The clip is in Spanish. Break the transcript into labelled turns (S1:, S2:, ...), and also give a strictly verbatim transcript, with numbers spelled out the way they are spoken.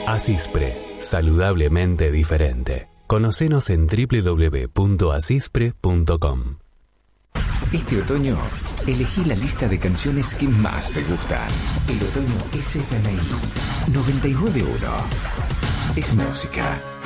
S1: Asispre, saludablemente diferente. Conocenos en doble u doble u doble u punto asispre punto com.
S2: Este otoño, elegí la lista de canciones que más te gustan. El otoño es F M I noventa y nueve punto uno. Es música.